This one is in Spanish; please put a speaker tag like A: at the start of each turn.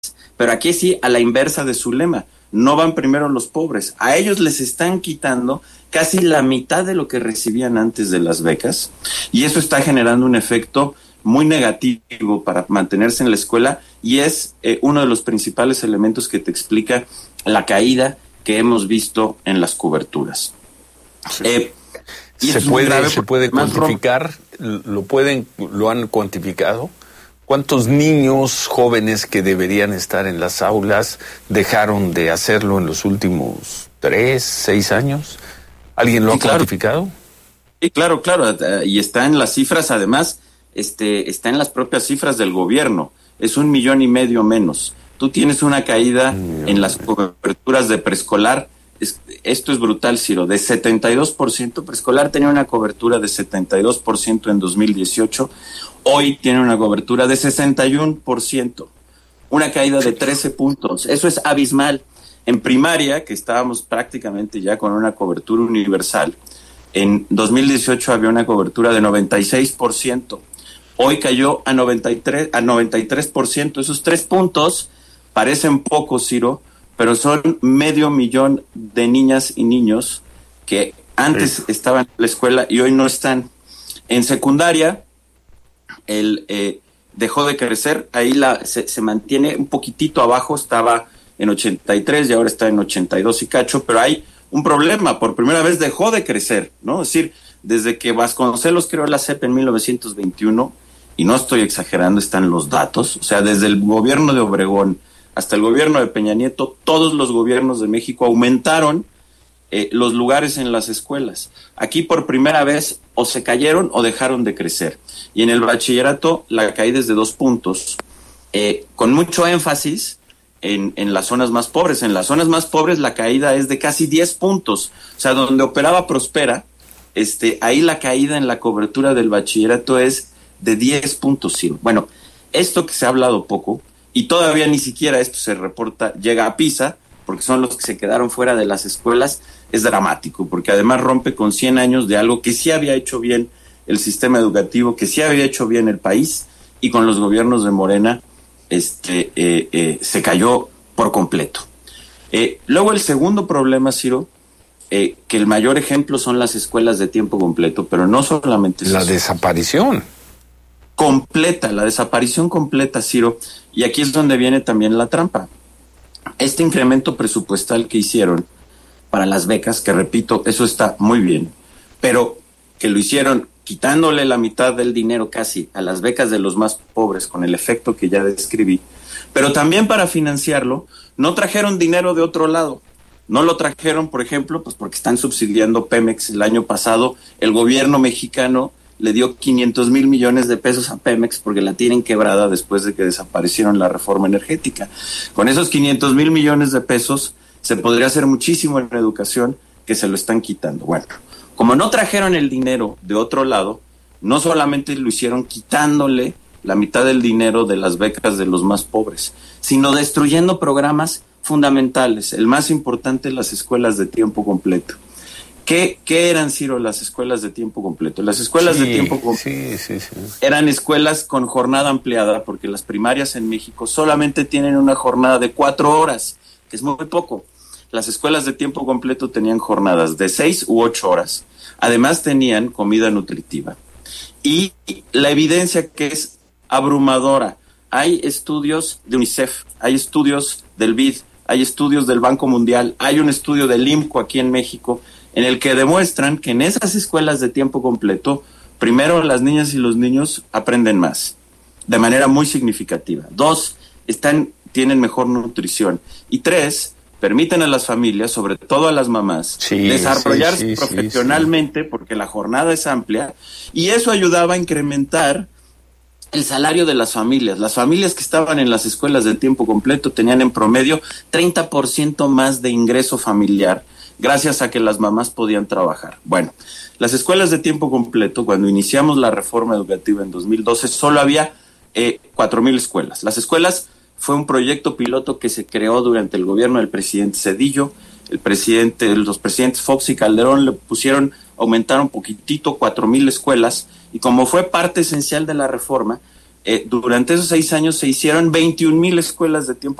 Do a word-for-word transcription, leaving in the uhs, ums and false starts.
A: pero aquí sí, a la inversa de su lema, no van primero los pobres, a ellos les están quitando casi la mitad de lo que recibían antes de las becas, y eso está generando un efecto muy negativo para mantenerse en la escuela, y es eh, uno de los principales elementos que te explica la caída que hemos visto en las coberturas.
B: Sí.
A: Eh, y
B: ¿Se puede, se puede
A: más
B: cuantificar? ¿Lo pueden, lo han cuantificado? ¿Cuántos niños jóvenes que deberían estar en las aulas dejaron de hacerlo en los últimos tres, seis años? ¿Alguien lo
A: sí,
B: ha
A: claro.
B: cuantificado?
A: Sí, claro, claro, y está en las cifras, además, este, está en las propias cifras del gobierno, es un millón y medio menos. Tú tienes una caída en las coberturas de preescolar, es, esto es brutal, Ciro, de setenta y dos por ciento, preescolar tenía una cobertura de setenta y dos por ciento en dos mil dieciocho, hoy tiene una cobertura de sesenta y uno por ciento, una caída de trece puntos, eso es abismal. En primaria, que estábamos prácticamente ya con una cobertura universal, en dos mil dieciocho había una cobertura de noventa y seis por ciento, hoy cayó a noventa y tres, a noventa y tres por ciento, esos tres puntos parecen pocos, Ciro, pero son medio millón de niñas y niños que antes sí. estaban en la escuela y hoy no están. En secundaria, el eh, dejó de crecer, ahí la se, se mantiene un poquitito abajo, estaba en ochenta y tres y ahora está en ochenta y dos y cacho, pero hay un problema, por primera vez dejó de crecer, ¿no? Es decir, desde que Vasconcelos creó la C E P en mil novecientos veintiuno, y no estoy exagerando, están los datos, o sea, desde el gobierno de Obregón hasta el gobierno de Peña Nieto, todos los gobiernos de México aumentaron eh, los lugares en las escuelas. Aquí por primera vez o se cayeron o dejaron de crecer. Y en el bachillerato la caída es de dos puntos, eh, con mucho énfasis en, en las zonas más pobres. En las zonas más pobres la caída es de casi diez puntos. O sea, donde operaba Prospera, este, ahí la caída en la cobertura del bachillerato es de diez puntos. Sí. Bueno, esto que se ha hablado poco, y todavía ni siquiera esto se reporta, llega a PISA, porque son los que se quedaron fuera de las escuelas, es dramático, porque además rompe con cien años de algo que sí había hecho bien el sistema educativo, que sí había hecho bien el país, y con los gobiernos de Morena este, eh, eh, se cayó por completo. Eh, luego el segundo problema, Ciro, eh, que el mayor ejemplo son las escuelas de tiempo completo, pero no solamente
B: la
A: eso.
B: desaparición.
A: Completa, la desaparición completa, Ciro, y aquí es donde viene también la trampa. Este incremento presupuestal que hicieron para las becas, que repito, eso está muy bien, pero que lo hicieron quitándole la mitad del dinero casi a las becas de los más pobres, con el efecto que ya describí, pero también para financiarlo, no trajeron dinero de otro lado. No lo trajeron, por ejemplo, pues porque están subsidiando Pemex. El año pasado el gobierno mexicano le dio quinientos mil millones de pesos a Pemex porque la tienen quebrada después de que desaparecieron la reforma energética. Con esos quinientos mil millones de pesos se podría hacer muchísimo en educación, que se lo están quitando. Bueno, como no trajeron el dinero de otro lado, no solamente lo hicieron quitándole la mitad del dinero de las becas de los más pobres, sino destruyendo programas fundamentales. El más importante, las escuelas de tiempo completo. ¿Qué, ¿Qué eran, Ciro, las escuelas de tiempo completo? Las escuelas
B: sí,
A: de tiempo completo
B: sí, sí, sí.
A: eran escuelas con jornada ampliada, porque las primarias en México solamente tienen una jornada de cuatro horas, que es muy poco. Las escuelas de tiempo completo tenían jornadas de seis u ocho horas. Además tenían comida nutritiva. Y la evidencia que es abrumadora. Hay estudios de UNICEF, hay estudios del B I D, hay estudios del Banco Mundial, hay un estudio del I M C O aquí en México, en el que demuestran que en esas escuelas de tiempo completo, primero, las niñas y los niños aprenden más, de manera muy significativa. Dos, están, tienen mejor nutrición. Y tres, permiten a las familias, sobre todo a las mamás, sí, desarrollarse sí, sí, profesionalmente, sí, sí. porque la jornada es amplia, y eso ayudaba a incrementar el salario de las familias. Las familias que estaban en las escuelas de tiempo completo tenían en promedio treinta por ciento más de ingreso familiar, gracias a que las mamás podían trabajar. Bueno, las escuelas de tiempo completo, cuando iniciamos la reforma educativa en dos mil doce, solo había eh, cuatro mil escuelas. Las escuelas fue un proyecto piloto que se creó durante el gobierno del presidente Zedillo. El presidente, los presidentes Fox y Calderón le pusieron, aumentaron un poquitito, cuatro mil escuelas, y como fue parte esencial de la reforma, eh, durante esos seis años se hicieron veintiún mil escuelas de tiempo